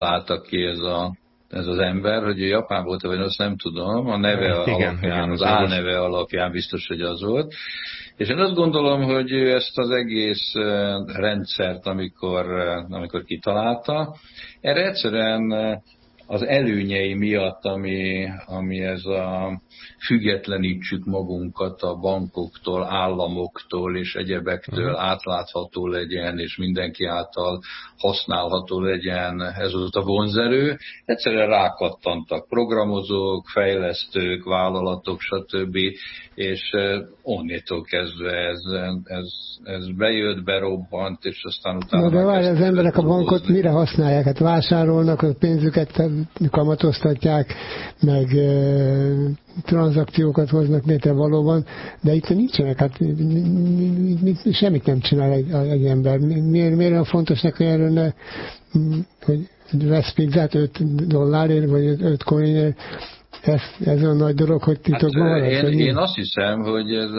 találta ki ez az ember, hogy ő japán volt, vagy azt nem tudom, a neve alapján, az álneve alapján biztos, hogy az volt. És én azt gondolom, hogy ő ezt az egész rendszert, amikor kitalálta, erre egyszerűen az előnyei miatt, ami ez a függetlenítsük magunkat a bankoktól, államoktól és egyebektől, átlátható legyen, és mindenki által használható legyen ez az a vonzerő. Egyszerűen rákattantak programozók, fejlesztők, vállalatok, stb. És onnétól kezdve ez bejött, berobbant, és aztán utána... De várj, az emberek a bankot mire használják? Hát vásárolnak, a pénzüket kamatoztatják, meg tranzakciókat hoznak létre valóban, de itt nincsenek, hát semmit nem csinál egy ember. Miért olyan fontos neki erről, hogy vesz pizzát $5 vagy $5 ez olyan nagy dolog, hogy titokban van? Én azt hiszem, hogy ez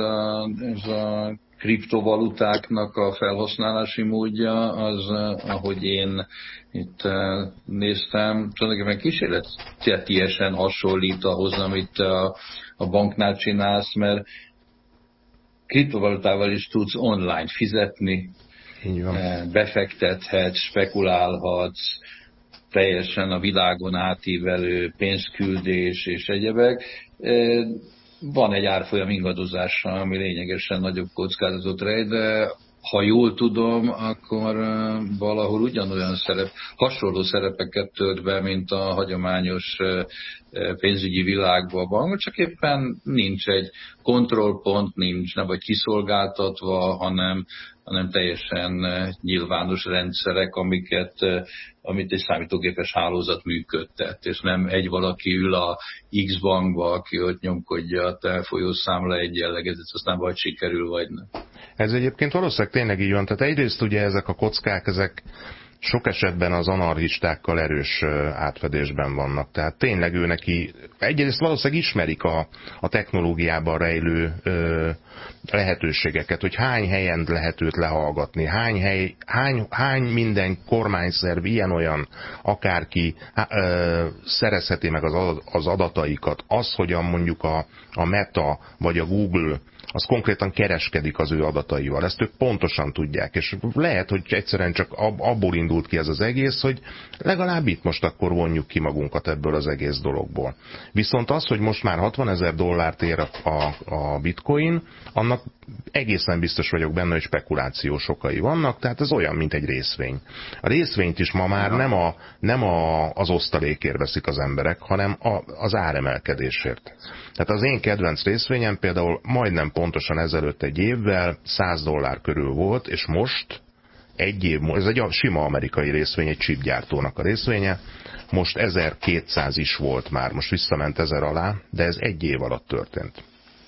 a kriptovalutáknak a felhasználási módja, az, ahogy én itt néztem, tulajdonképpen kísérletiesen hasonlít ahhoz, amit a banknál csinálsz, mert kriptovalutával is tudsz online fizetni, befektethetsz, spekulálhatsz, teljesen a világon átívelő pénzküldés és egyebek. Van egy árfolyam ingadozása, ami lényegesen nagyobb kockázatot rejt, de ha jól tudom, akkor valahol ugyanolyan hasonló szerepeket tölt be, mint a hagyományos pénzügyi világban, csak éppen nincs egy kontrollpont, nem vagy kiszolgáltatva, hanem teljesen nyilvános rendszerek, amit egy számítógépes hálózat működtet, és nem egy valaki ül a X bankba, aki ott nyomkodja a te folyószámla egyenleget, aztán vagy sikerül, vagy nem. Ez egyébként valószínűleg tényleg így van. Tehát egyrészt ugye ezek a kockák, ezek sok esetben az anarchistákkal erős átfedésben vannak. Tehát tényleg ő neki, egyrészt valószínűleg ismerik a technológiában rejlő lehetőségeket, hogy hány helyen lehet őt lehallgatni, hány minden kormányszerv ilyen-olyan akárki szerezheti meg az adataikat. Az, hogyan mondjuk a Meta vagy a Google az konkrétan kereskedik az ő adataival. Ezt ők pontosan tudják, és lehet, hogy egyszerűen csak abból indult ki ez az egész, hogy legalább itt most akkor vonjuk ki magunkat ebből az egész dologból. Viszont az, hogy most már $60,000 ér a bitcoin, annak egészen biztos vagyok benne, hogy spekulációs okai vannak, tehát ez olyan, mint egy részvény. A részvényt is ma már nem az osztalékért veszik az emberek, hanem az áremelkedésért. Tehát az én kedvenc részvényem például majdnem pontosan ezelőtt egy évvel $100 körül volt, és most ez egy sima amerikai részvény, egy chipgyártónak a részvénye, most 1200 is volt már, most visszament 1000 alá, de ez egy év alatt történt.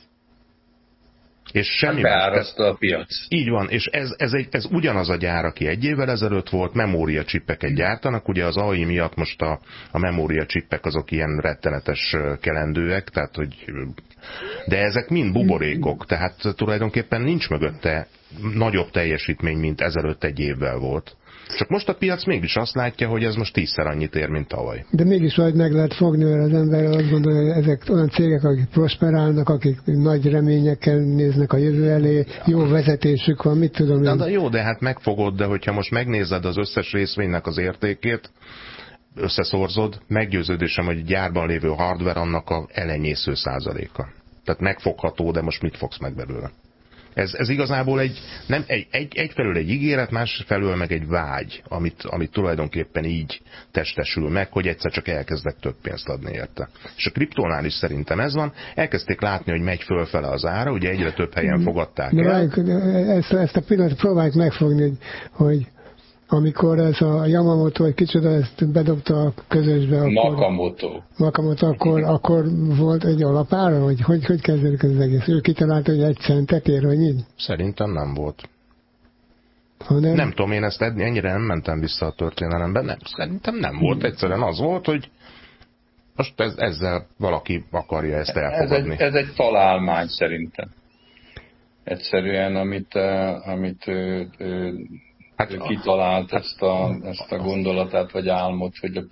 És semmi beáraszta a piac. Így van, és ez ugyanaz a gyár, aki egy évvel ezelőtt volt, memóriacsippeket gyártanak, ugye az AI miatt most a memóriacsippek azok ilyen rettenetes kelendőek, tehát hogy de ezek mind buborékok, tehát tulajdonképpen nincs mögötte nagyobb teljesítmény, mint ezelőtt egy évvel volt. Csak most a piac mégis azt látja, hogy ez most 10-szer annyit ér, mint tavaly. De mégis majd meg lehet fogni, mert az ember azt gondolja, hogy ezek olyan cégek, akik prosperálnak, akik nagy reményekkel néznek a jövő elé, jó vezetésük van, mit tudom én. De jó, de hát megfogod, de hogyha most megnézed az összes részvénynek az értékét, összeszorzod, meggyőződésem, hogy gyárban lévő hardware annak a elenyésző százaléka. Tehát megfogható, de most mit fogsz meg belőle? Ez igazából egyfelől egy ígéret, másfelől meg egy vágy, amit tulajdonképpen így testesül meg, hogy egyszer csak elkezdek több pénzt adni érte. És a kriptónál is szerintem ez van. Elkezdték látni, hogy megy fölfele az ára, ugye egyre több helyen fogadták el. Ezt a pillanatot próbáljuk megfogni, hogy amikor ez a Yamamoto, vagy kicsoda, ezt bedobta a közösbe, Nakamoto, akkor volt egy alapára, hogy kezdődik ez az egész? Ő kitalálta, hogy 1 centet ér, vagy így? Szerintem nem volt. Nem tudom, én ezt ennyire nem mentem vissza a történelemben, szerintem nem volt. Egyszerűen az volt, hogy most ezzel valaki akarja ezt elfogadni. Ez egy találmány szerintem. Egyszerűen, amit kitalált ezt a gondolatát, vagy álmot, hogy a